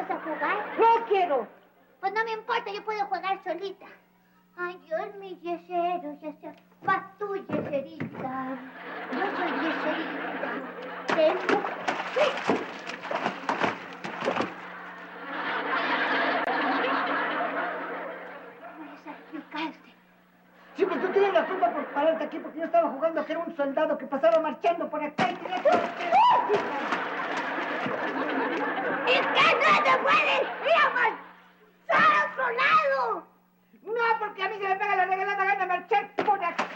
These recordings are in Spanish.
¿Vas a jugar? ¡No quiero! Pues no me importa, yo puedo jugar solita. Ay, Dios, mi yesero, ya sea pa' tu yeserita. Yo soy yeserita. Tengo... ¡Sí! Me salpicaste. Sí, pues tú tienes la culpa por pararte aquí porque yo estaba jugando que era un soldado que pasaba marchando por acá y tenía que... ¡Es que no te puedes ir a marchar a otro lado! No, porque a mí se me pega la regalada gana de marchar por acá.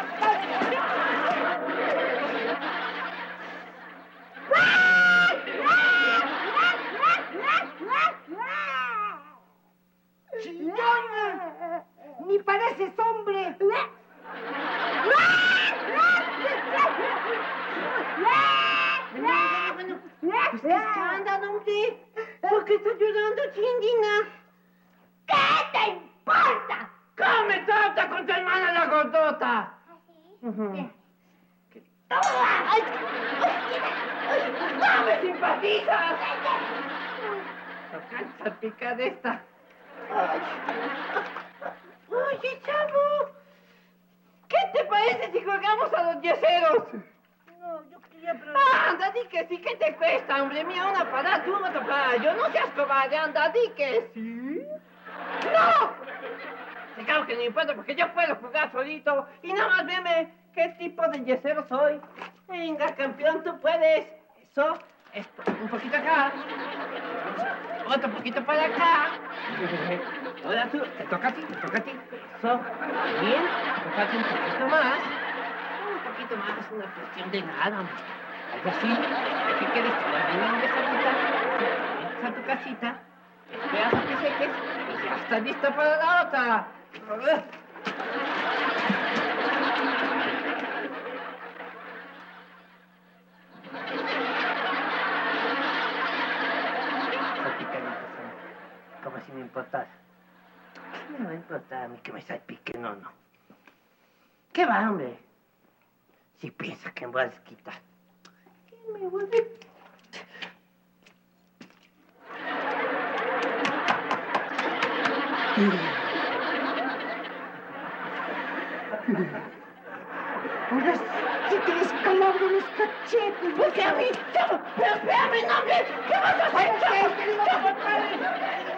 ¡Chillón! ¡Ni pareces hombre! Bueno, pues qué escándalo, hombre. ¿Por qué estás llorando, Chindina? ¿Qué te importa? ¡Come torta con tu hermana la gordota! ¿Así? ¡Ay! ¡No me simpatizas! ¡No cansa picar esta! Ay. Oye, chavo, ¿qué te parece si jugamos a los yeseros? No, yo quería... Anda, di que sí, ¿qué te cuesta, hombre? Mira, una para tú, otra para yo. No seas cobarde, anda, di que sí. ¡No! Te claro que no importa porque yo puedo jugar solito. Y nada más veme qué tipo de yesero soy. Venga, campeón, tú puedes. Eso, esto, un poquito acá. Otro poquito para acá. Ahora tú, te toca a ti, te toca a ti. Eso, bien, te falta un poquito más. Un poquito más, una cuestión de nada, hombre. Algo así, de que quieres terminar de casita, entras a tu casita, esperas a que seques y ya estás listo para la otra. Como si me importara. ¿Qué me va a importar a mí que me salpique? No, no. ¿Qué va, hombre? Si piensas que me voy a desquitar. ¿Qué me voy a desquitar? Ahora sí te descalabro los cachetes. ¿Por qué a mí? Pero espérame, no, hombre. ¿Qué vas a hacer? ¡Ay, querido compadre!